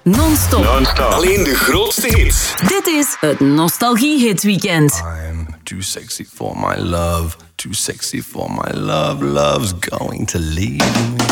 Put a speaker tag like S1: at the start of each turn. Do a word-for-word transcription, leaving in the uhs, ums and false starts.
S1: Non-stop.
S2: Non-stop. Alleen de grootste hits.
S1: Dit is het Nostalgie Hit Weekend.
S3: I'm too sexy for my love. Too sexy for my love. Love's going to leave me.